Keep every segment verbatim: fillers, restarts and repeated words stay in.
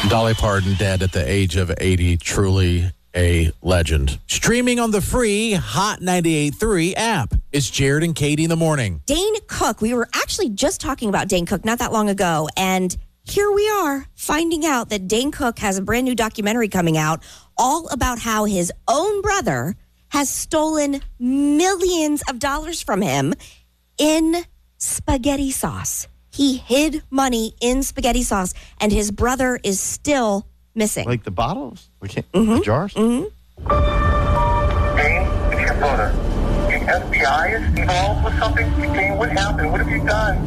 Dolly Parton dead at the age of eighty. Truly a legend. Streaming on the free Hot ninety-eight point three app. It's Jared and Katie in the morning. Dane Cook. We were actually just talking about Dane Cook not that long ago, and here we are finding out that Dane Cook has a brand new documentary coming out all about how his own brother has stolen millions of dollars from him in spaghetti sauce. He hid money in spaghetti sauce, and his brother is still missing. Like the bottles? We can't, mm-hmm. the jars? Mm-hmm. Dane, it's your brother. The F B I is involved with something? Dane, what happened? What have you done?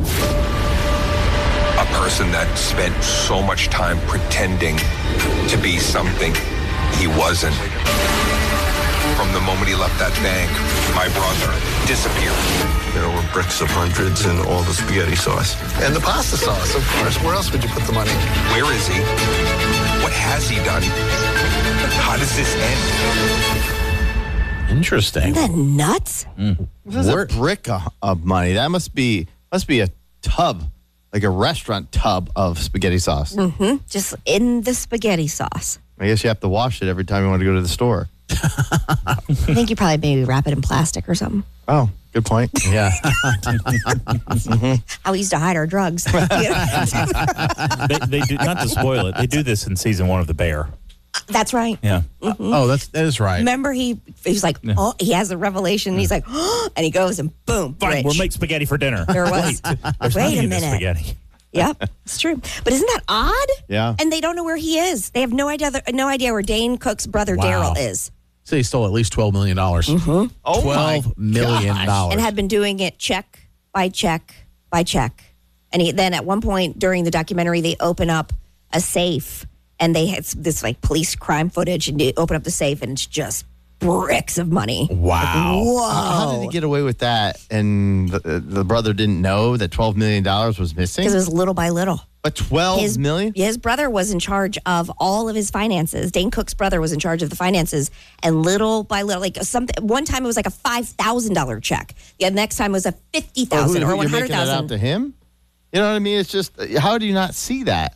A person that spent so much time pretending to be something he wasn't. From the moment he left that bank, my brother disappeared. There were bricks of hundreds and all the spaghetti sauce. And the pasta sauce, of course. Where else would you put the money? Where is he? What has he done? How does this end? Interesting. Isn't that nuts? Mm. This is a brick of, of money. That must be must be a tub, like a restaurant tub of spaghetti sauce. Mm-hmm. Just in the spaghetti sauce. I guess you have to wash it every time you want to go to the store. I think you probably maybe wrap it in plastic or something. Oh, good point. Yeah. mm-hmm. How we used to hide our drugs. they, they do not to spoil it. They do this in season one of The Bear. That's right. Yeah. Mm-hmm. Oh, that's that is right. Remember, he he's like, Yeah. oh, he has a revelation. And he's like, oh, and he goes and boom, Fine, rich. we'll make spaghetti for dinner. There was. Wait, there's Wait nothing a in the minute. spaghetti. Yep, it's true. But isn't that odd? Yeah. And they don't know where he is. They have no idea. No idea where Dane Cook's brother Wow. Daryl is. So he stole at least twelve million dollars. Mm-hmm. Oh, twelve million dollars. And had been doing it check by check by check. And he, then at one point during the documentary, they open up a safe and they had this like police crime footage, and they open up the safe and it's just bricks of money. Wow. Whoa. How did he get away with that? And the, the brother didn't know that twelve million dollars was missing? Because it was little by little. But twelve His, million? his brother was in charge of all of his finances. Dane Cook's brother was in charge of the finances, and little by little, like something. One time it was like a five thousand dollar check. The next time was a fifty thousand Well, or who- one you're hundred making it out thousand. to him? You know what I mean? It's just, how do you not see that?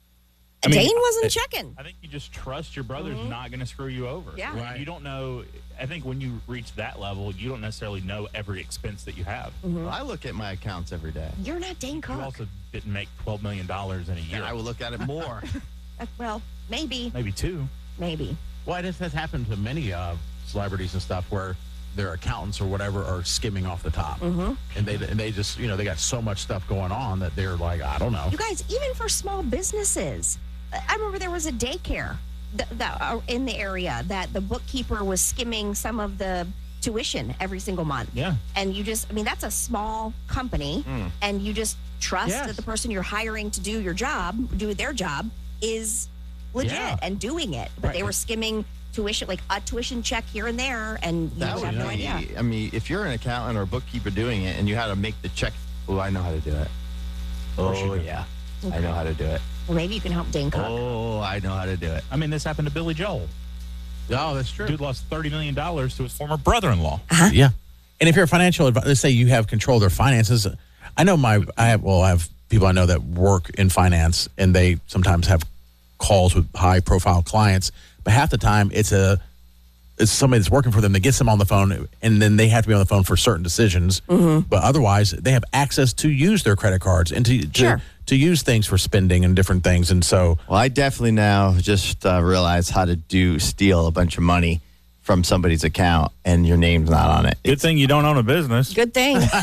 I mean, Dane wasn't it- checking. I think you just trust your brother's not going to screw you over. Yeah. Right. You don't know. I think when you reach that level, you don't necessarily know every expense that you have. Well, I look at my accounts every day. You're not Dane Cook. You also didn't make twelve million dollars in a year. And I will look at it more. Uh, well, maybe, Maybe two. maybe. Well, this has happened to many uh, celebrities and stuff where their accountants or whatever are skimming off the top. Mm-hmm. And they and they just, you know, they got so much stuff going on that they're like, I don't know. You guys, even for small businesses, I remember there was a daycare that, that uh, in the area that the bookkeeper was skimming some of the tuition every single month. Yeah. And you just, I mean, that's a small company, Mm. and you just trust Yes. that the person you're hiring to do your job, do their job, is legit Yeah. and doing it. But Right. they were skimming tuition, like a tuition check here and there, and you That would would have no be, idea. I mean, if you're an accountant or a bookkeeper doing it and you had to make the check, oh, I know how to do it. Oh, yeah. I know how to do it. Well, maybe you can help Dane Cook. Oh, I know how to do it. I mean, this happened to Billy Joel. Oh, that's true. Dude lost thirty million dollars to his former brother-in-law. Yeah. And if you're a financial advisor, let's say you have control of their finances. I know my, I have, well, I have people I know that work in finance, and they sometimes have calls with high profile clients, but half the time it's a, it's somebody that's working for them that gets them on the phone, and then they have to be on the phone for certain decisions. Mm-hmm. But otherwise, they have access to use their credit cards and to, Sure. to, to use things for spending and different things. And so, Well, I definitely now just uh, realize how to do steal a bunch of money from somebody's account and your name's not on it. Good thing you don't own a business. Good thing. Good thing.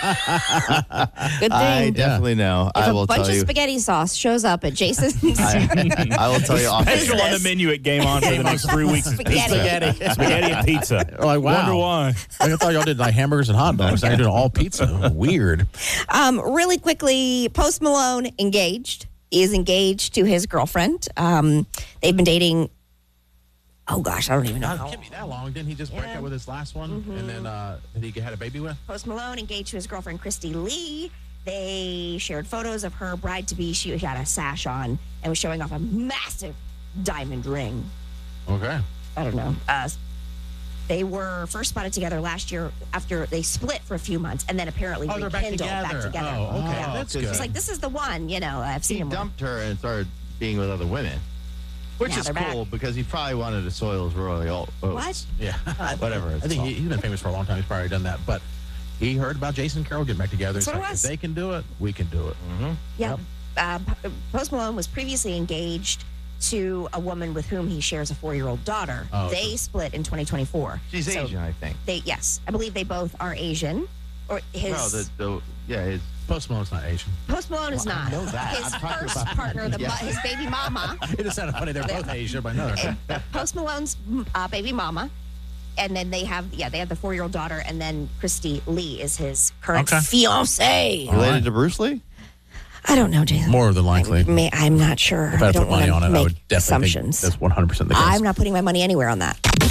I definitely know. If I will a bunch tell of you. spaghetti sauce shows up at Jason's, I, I will tell you off. Special on the menu at Game On for the next three weeks is Spaghetti. pizza. Spaghetti and pizza. like, wow. Wonder why. I thought y'all did like hamburgers and hot dogs. Now you're doing all pizza. Weird. um, really quickly, Post Malone engaged. He is engaged to his girlfriend. Um, they've been dating. Oh gosh, I don't even know. Not, How it can't be that long. Didn't he just break Yeah. up with his last one? And then uh, that he had a baby with? Post Malone engaged to his girlfriend Christy Lee. They shared photos of her bride to be. She had a sash on and was showing off a massive diamond ring. Okay. I don't know. Uh, they were first spotted together last year after they split for a few months, and then apparently Oh, they're back rekindled together. back together. Oh, okay. Yeah. That's good. It's like, this is the one, you know, I've seen He him. dumped her and started being with other women, which Now is they're cool because he probably wanted to soil his royal oats. What? Yeah. Whatever. I It's think he, called. he's been famous for a long time. He's probably done that. But he heard about Jason and Carol getting back together. He's That's what like, it was. if they can do it, we can do it. Mm-hmm. Yeah. Uh, P- Post Malone was previously engaged to a woman with whom he shares a four-year-old daughter. Oh, they okay. split in twenty twenty-four. She's So Asian, I think. They yes, I believe they both are Asian. Or his No, the, the yeah, his Post Malone's not Asian. Post Malone is Well, I not. know that. His I'm talking first about- partner, the, Yeah. mo- his baby mama. It just sounded funny. They're both Asian, but no. Post Malone's uh, baby mama. And then they have, yeah, they have the four-year-old daughter, and then Christy Lee is his current Okay. fiance. related to Bruce Lee. I don't know, Jason. More than likely. May, I'm not sure. If I I had to don't put money wanna on it, I make would definitely assumptions. think that's one hundred percent the case. I'm not putting my money anywhere on that.